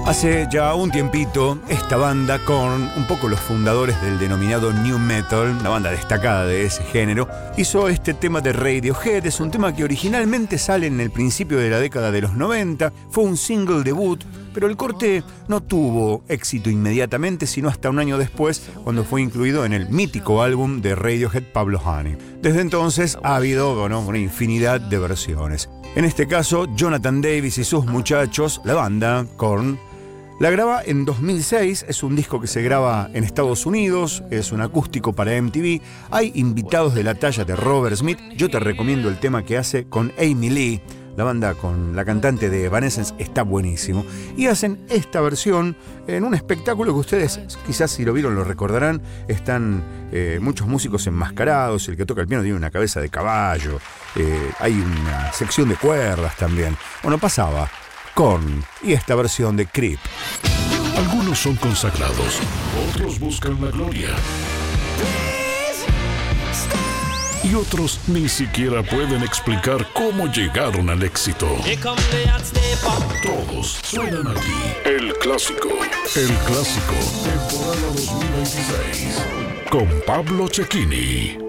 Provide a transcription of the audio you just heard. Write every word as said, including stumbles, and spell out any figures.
Hace ya un tiempito, esta banda, con un poco los fundadores del denominado New Metal, una banda destacada de ese género, hizo este tema de Radiohead. Es un tema que originalmente sale en el principio de la década de los noventa, fue un single debut, pero el corte no tuvo éxito inmediatamente, sino hasta un año después, cuando fue incluido en el mítico álbum de Radiohead, Pablo Honey. Desde entonces ha habido, bueno, una infinidad de versiones. En este caso, Jonathan Davis y sus muchachos, la banda, Korn, la graba en dos mil seis, es un disco que se graba en Estados Unidos, es un acústico para M T V, hay invitados de la talla de Robert Smith. Yo te recomiendo el tema que hace con Amy Lee, la banda con la cantante de Evanescence, está buenísimo. Y hacen esta versión en un espectáculo que ustedes quizás si lo vieron lo recordarán. Están eh, muchos músicos enmascarados, el que toca el piano tiene una cabeza de caballo, eh, hay una sección de cuerdas también. Bueno, pasaba Korn y esta versión de Creep. Algunos son consagrados, otros buscan la gloria. Y otros ni siquiera pueden explicar cómo llegaron al éxito. Todos suenan aquí. El Clásico. El Clásico. Temporada dos mil veintiséis. Con Pablo Cecchini.